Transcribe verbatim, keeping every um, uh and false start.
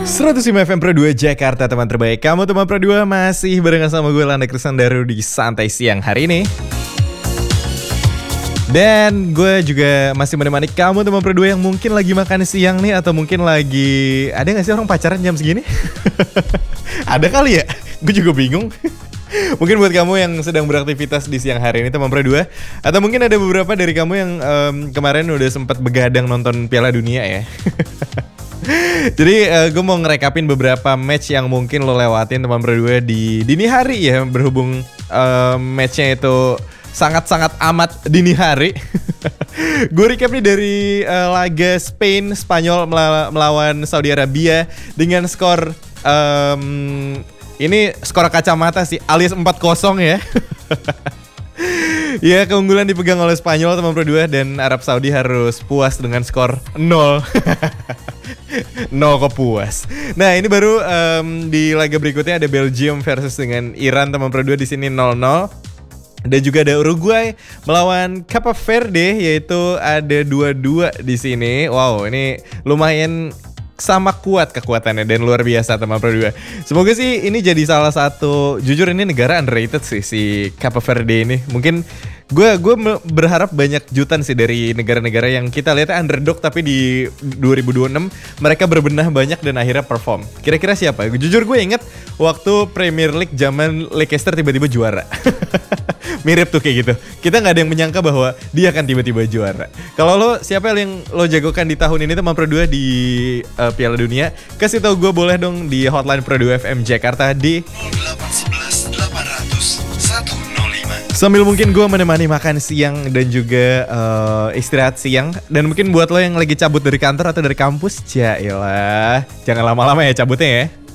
seratus lima F M Pro dua Jakarta, teman terbaik. Kamu teman Pro dua masih barengan sama gue Landa Krisandaru di Santai Siang hari ini. Dan gue juga masih menemani kamu teman Pro dua yang mungkin lagi makan siang nih, atau mungkin lagi, ada gak sih orang pacaran jam segini? Ada kali ya? Gue juga bingung. Mungkin buat kamu yang sedang beraktivitas di siang hari ini teman Pro dua, atau mungkin ada beberapa dari kamu yang um, kemarin udah sempat begadang nonton Piala Dunia ya. Jadi uh, gue mau ngerekapin beberapa match yang mungkin lo lewatin teman Pro dua di dini hari ya, berhubung uh, matchnya itu sangat-sangat amat dini hari. Gue recap nih dari uh, laga Spain Spanyol melaw- melawan Saudi Arabia dengan skor um, ini skor kacamata sih, alias empat kosong ya. Ya, keunggulan dipegang oleh Spanyol teman Pro dua, dan Arab Saudi harus puas dengan skor nol. nol kok puas. Nah, ini baru um, di laga berikutnya ada Belgium versus dengan Iran teman Pro dua, di sini nol nol. Dan juga ada Uruguay melawan Cape Verde, yaitu ada dua dua di sini. Wow, ini lumayan sama kuat kekuatannya dan luar biasa teman Pro dua. Semoga sih ini jadi salah satu, jujur ini negara underrated sih, si Cape Verde ini. Mungkin gue gue berharap banyak jutan sih dari negara-negara yang kita lihatnya underdog, tapi di dua ribu dua puluh enam mereka berbenah banyak dan akhirnya perform. Kira-kira siapa? Jujur gue inget waktu Premier League zaman Leicester tiba-tiba juara. Mirip tuh kayak gitu. Kita nggak ada yang menyangka bahwa dia akan tiba-tiba juara. Kalau lo, siapa yang lo jagokan di tahun ini teman Pro dua di uh, Piala Dunia? Kasih tau gue boleh dong di hotline Pro dua F M Jakarta di nol delapan satu satu delapan nol nol satu nol lima. Sambil mungkin gue menemani makan siang dan juga uh, istirahat siang. Dan mungkin buat lo yang lagi cabut dari kantor atau dari kampus, jailah, jangan lama-lama ya cabutnya ya.